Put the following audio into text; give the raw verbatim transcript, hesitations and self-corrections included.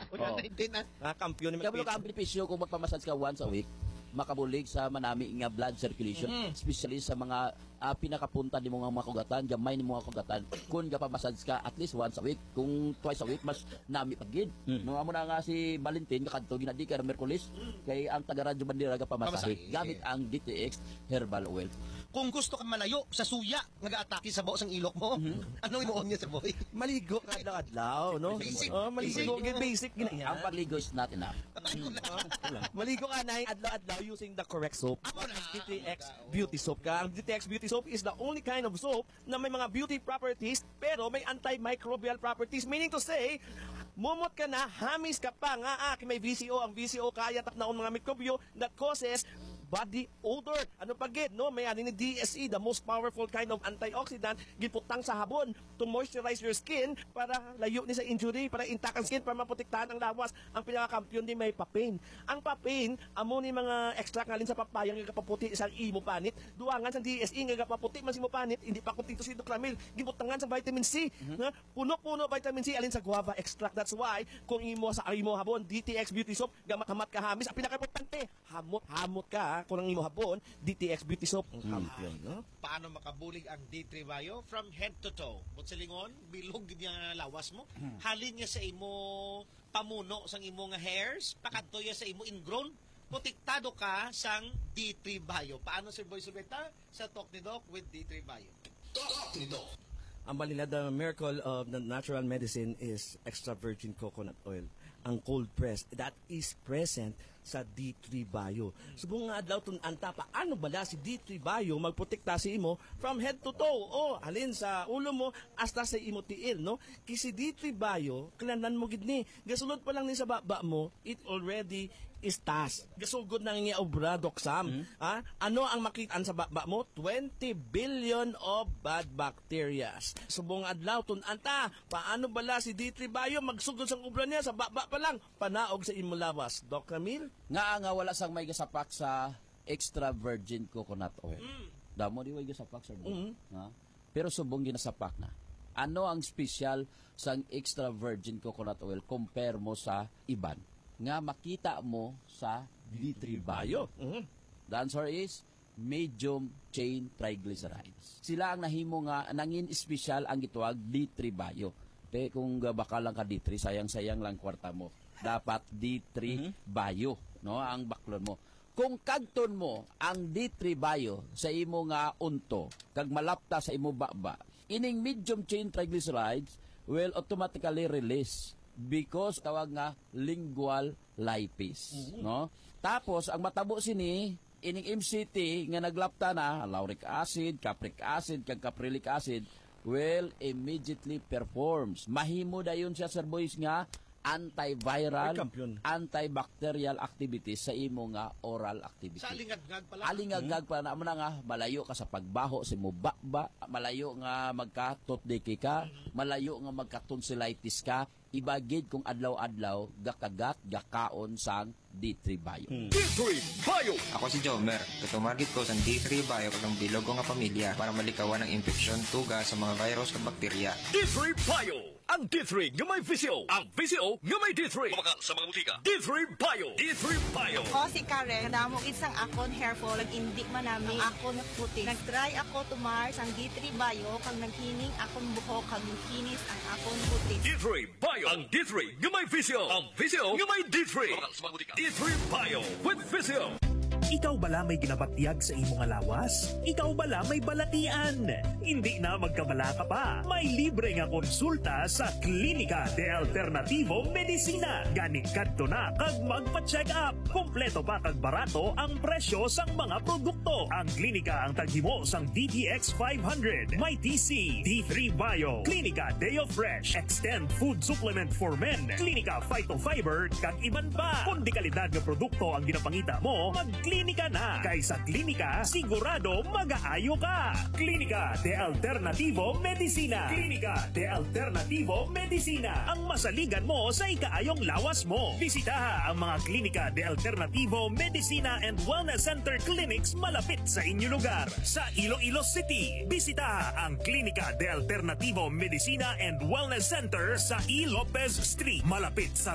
Una nineteen na. Ah, kampiyon ni Kaya mo ka ang benepisyo kung magpamassage ka once a week, makabulig sa manami nga blood circulation, Mm. especially sa mga uh, pinakapunta ni mga mga kugatan, gamay ni mga kugatan. Kung gapamassage ka at least once a week, kung twice a week, mas nami pagid. Mm. Mga mo na nga si Valentin, kakadto, ginadi ka Merkulis, kay ang taga-radyo bandira gapamasahe, Pamasahe. gamit ang D T X Herbal Oil. Kung gusto ka malayo sa suya, nag-aatake sa buo sang ilok mo, anong inuon niya sa boy? Maligo ka adlaw, no? Basic. Oh, maligo Basic. basic, basic gina. Ang pagligo is not enough. Maligo ka na adlaw-adlaw using the correct soap. Ako na. D T X Beauty Soap ka. Ang D T X Beauty Soap is the only kind of soap na may mga beauty properties pero may antimicrobial properties. Meaning to say, mumot ka na, hamis ka pa nga, ah, may V C O. Ang V C O kaya tap na mga mikrobyo that causes body odor. Ano pa gid, no? May ani ni D S E, the most powerful kind of antioxidant, giputang sa habon to moisturize your skin para layo ni sa injury, para intact ang skin, para maprotektahan ang lawas. Ang pinaka-kampiyon din may papain. Ang papain, amo ni mga extract ngalin sa papayang nga kapaputi isang imo panit. Duangan sa D S E nga kapaputi man si mo panit, hindi pa kuntito si Doclamil. Giputangan sa vitamin C. Mm-hmm. Na puno-puno vitamin C alin sa guava extract. That's why kung imo sa imo habon D T X Beauty Soap, gamat-hamat ka hamis, ang pinaka-importante, hamot-hamot ka. Kung ang imo habon, D T X Beauty Soap ang kampiyon, no? Paano makabulig ang D three Bio from head to toe? Butsalingon, bilog niya lawas mo. Halin niya sa imo pamuno sang imo nga hairs, pakadto niya sa imo ingrown. Protektado ka sang D three Bio. Paano Sir Boy Subeta sa Talk ni Doc with D three Bio? Talk ni Doc. Ang balila, the miracle of the natural medicine is extra virgin coconut oil. Ang cold press, that is present sa D three Bio. Subong nga adlaw tun anta, paano bala si D three Bio magprotekta si imo from head to toe? O, halin sa ulo mo hasta sa imo tiil, no? Kasi D three Bio, kalanan mo gid ni. Gasulod pa lang ni sa baba mo, it already is tas. Gasugod na nga obra, Doc Sam. Hmm? Ha? Ano ang makitaan sa baba mo? twenty billion of bad bacteria. Subong adlaw tun anta, paano bala si D three Bio magsugod sang obra niya sa baba pa lang, panaog sa imo lawas. Doc Camille? Nga nga wala sang may gasapak sa extra virgin coconut oil. Mm. Damo di way gasapak sir. Mm. Ha? Pero subong ginasapak na. Ano ang special sang extra virgin coconut oil compare mo sa iban? Nga makita mo sa D three Bio. Mm. The answer is medium chain triglycerides. Sila ang nahimo nga nangin special ang gituwag D three Bio. Te kung baka lang ka D three, sayang-sayang lang kwarta mo. Dapat D three mm-hmm. Bio, no, ang baklon mo. Kung kagton mo ang D three Bio sa imo nga unto, kag malapta sa imo baba, ining medium chain triglycerides will automatically release because tawag nga lingual lipase, mm-hmm. no? Tapos ang matabo sini ining M C T nga naglapta na lauric acid, capric acid, kag caprylic acid will immediately performs. Mahimo dayon siya sir boys nga antiviral, antibacterial activities sa imo nga oral activity. Sa alingagag pala. Alingagag pa na mo na nga malayo ka sa pagbaho sa imo bakba, malayo nga magka-toothpick ka, malayo nga magka-tonsillitis ka, ibagid kung adlaw-adlaw gakagat gakaon sang D three Bio. Hmm. D three Bio. Ako si Jomer. Tutumagit ko sa D three Bio kag bilog ko nga pamilya para malikawan ang infeksyon, tuga sa mga virus ug bakterya. D three Bio. Ang D three nga may V C O. Ang V C O nga may D three. Kumakal sa mga butika. D three Bio. D three Bio. O si Karen, namo isang akon hair fall, ag indi man namin akon puti. Nag-try ako to Mars ang D three Bio kag naghining akon buhok kag kinis ang akon puti. D three Bio. Ang D three nga may V C O. Ang V C O nga may D three. Kumakal sa mga butika. D three Bio with V C O. Ikaw bala may ginabatyag sa imong nga lawas? Ikaw bala may balatian? Hindi na magkabala ka pa. May libre nga konsulta sa Klinika de Alternativo Medicina. Gani kadto na kag magpa-check up. Kompleto pa kag barato ang presyo sang mga produkto. Ang klinika ang taghimo sang D T X five hundred, may T C, D three Bio, Klinika Deo Fresh, Extend Food Supplement for Men, Klinika Phytofiber kag iban pa. Kung di kalidad nga produkto ang ginapangita mo, mag Klinika na. Kay sa klinika, sigurado mag-aayo ka. Klinika de Alternativo Medicina. Klinika de Alternativo Medicina. Ang masaligan mo sa ikaayong lawas mo. Bisitaha ang mga Klinika de Alternativo Medicina and Wellness Center Clinics malapit sa inyong lugar. Sa Iloilo City, bisitaha ang Klinika de Alternativo Medicina and Wellness Center sa E. Lopez Street malapit sa